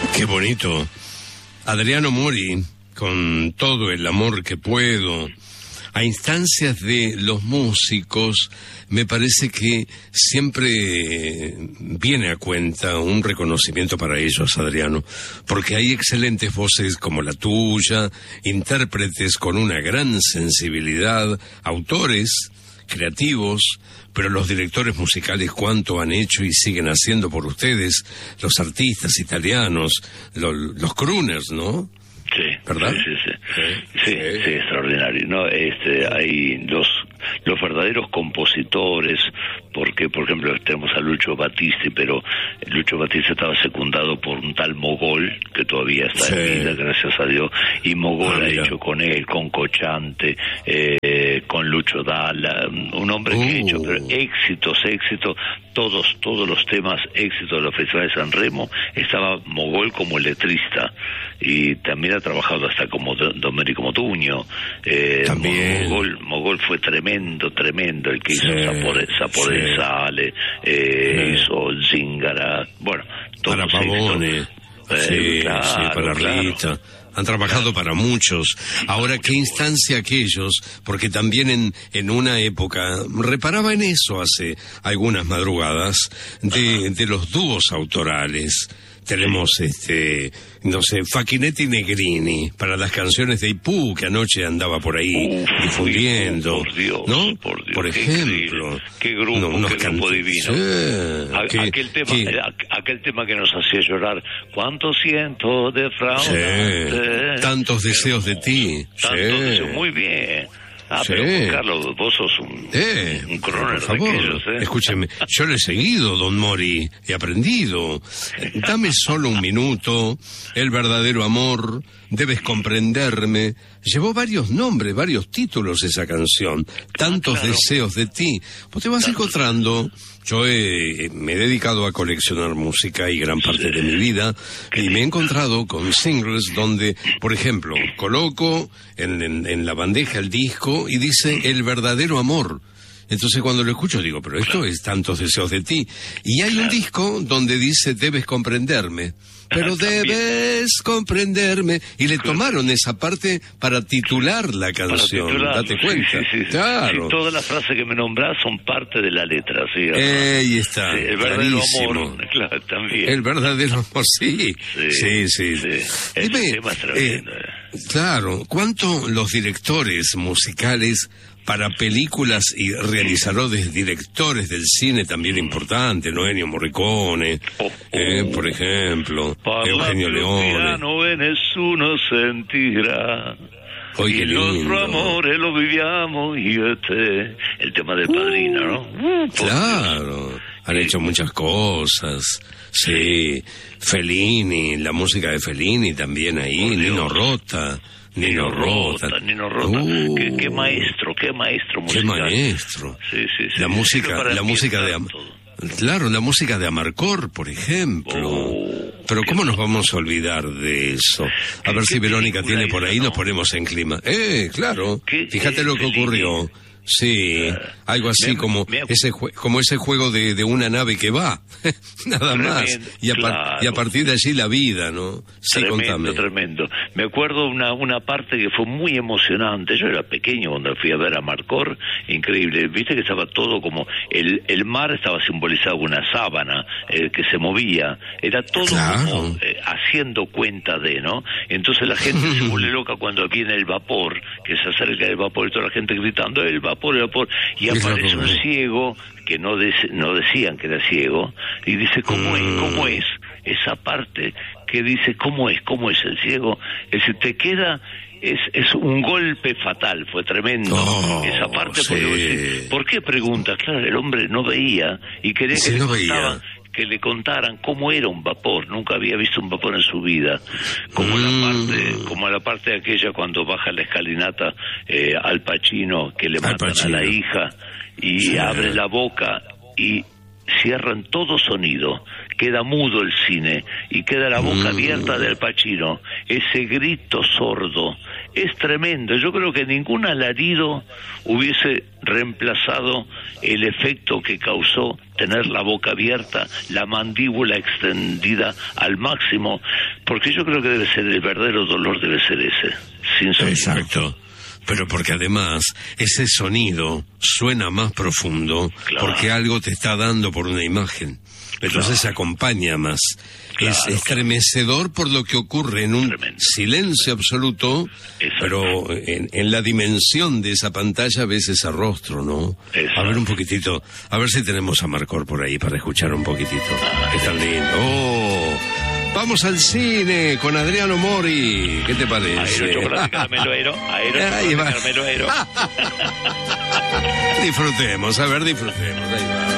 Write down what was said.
Qué bonito. Adriano Mori, con todo el amor que puedo, a instancias de los músicos, me parece que siempre viene a cuenta un reconocimiento para ellos, Adriano, porque hay excelentes voces como la tuya, intérpretes con una gran sensibilidad, autores creativos, pero los directores musicales cuánto han hecho y siguen haciendo por ustedes, los artistas italianos, los crooners, ¿no? Sí, ¿verdad? Sí, extraordinario. No, hay los verdaderos compositores, porque por ejemplo tenemos a Lucio Battisti, pero Lucio Battisti estaba secundado por un tal Mogol, que todavía está en vida, gracias a Dios, y Mogol ha hecho con él, con Cocciante, con Lucio Dalla, un hombre que ha hecho pero éxitos, todos los temas éxitos de los festivales de San Remo. Estaba Mogol como letrista, y también ha trabajado hasta como Domenico Modugno. También Mogol fue tremendo, el que hizo Sapore Sale, hizo Zingara, bueno, para Pavone, para Rita. Han trabajado para muchos. Ahora, ¿qué instancia aquellos? Porque también en una época, reparaba en eso hace algunas madrugadas, de los dúos autorales. Tenemos, no sé, Facchinetti Negrini, para las canciones de Ipú, que anoche andaba por ahí difundiendo, por Dios, ¿no? Por ejemplo. Qué grupo divino. Aquel tema que nos hacía llorar, cuánto siento de fraude. Tantos deseos de ti. Deseos, muy bien. Pero Carlos, vos sos un crooner de aquellos, Escúcheme, yo lo he seguido, don Mori, he aprendido. Dame solo un minuto, el verdadero amor, debes comprenderme. Llevó varios nombres, varios títulos esa canción, tantos deseos de ti. Vos te vas encontrando. Yo me he dedicado a coleccionar música y gran parte de mi vida, y me he encontrado con singles donde, por ejemplo, coloco en la bandeja el disco y dice El verdadero amor. Entonces cuando lo escucho digo, pero esto es tantos deseos de ti. Y hay un disco donde dice Debes comprenderme. Pero debes comprenderme. Y le tomaron esa parte para titular la canción. Date cuenta. Sí. Claro. Sí, todas las frases que me nombrás son parte de la letra, ¿sí? Ahí está. Sí, el verdadero amor, claro, también. El verdadero amor, sí. Dime, claro, ¿cuánto los directores musicales para películas y realizadores, directores del cine también importantes, ¿no? Ennio Morricone, por ejemplo, Eugenio Leone. Nessuno sentirá. Oye, qué lindo. Nuestro amor lo viviamo io e te. El tema del Padrino, ¿no? Claro, han hecho muchas cosas. Sí, Fellini, la música de Fellini también ahí, Nino Rota. Nino Rota. Qué maestro musical. Qué maestro. Sí. La música de claro, la música de Amarcord, por ejemplo. Pero ¿cómo nos vamos a olvidar de eso? A ver si Verónica tiene por ahí, nos ponemos en clima. Claro. Fíjate lo que ocurrió. Sí, algo así como ese juego de una nave que va, nada más. Y a partir de allí la vida, ¿no? Sí, tremendo. Me acuerdo una parte que fue muy emocionante. Yo era pequeño cuando fui a ver a Amarcord, increíble. Viste que estaba todo como el mar estaba simbolizado con una sábana que se movía. Era todo como haciendo cuenta de, ¿no? Entonces la gente se vuelve loca cuando viene el vapor, que se acerca el vapor y toda la gente gritando el vapor, y aparece un ciego que no decían que era ciego, y dice ¿cómo es? Esa parte que dice ¿cómo es el ciego? Ese te queda, es un golpe fatal, fue tremendo esa parte. ¿Por qué pregunta? Claro, el hombre no veía y quería que le contaran cómo era un vapor. Nunca había visto un vapor en su vida, como la parte aquella cuando baja la escalinata Al Pacino, que le matan a la hija y abre la boca y cierran todo sonido, queda mudo el cine y queda la boca abierta del Pacino. Ese grito sordo es tremendo. Yo creo que ningún alarido hubiese reemplazado el efecto que causó tener la boca abierta, la mandíbula extendida al máximo, porque yo creo que debe ser el verdadero dolor, debe ser ese, sin sonido. Exacto. Pero porque además ese sonido suena más profundo, claro, porque algo te está dando por una imagen. Entonces se acompaña más. Claro, es estremecedor por lo que ocurre en un silencio absoluto, pero en la dimensión de esa pantalla ves ese rostro, ¿no? A ver un poquitito, a ver si tenemos a Marcor por ahí para escuchar un poquitito. Es tan lindo. ¡Oh! Vamos al cine con Adriano Mori. ¿Qué te parece? Aero, chocolate, caramelo, aero. Disfrutemos, a ver, disfrutemos. Ahí va.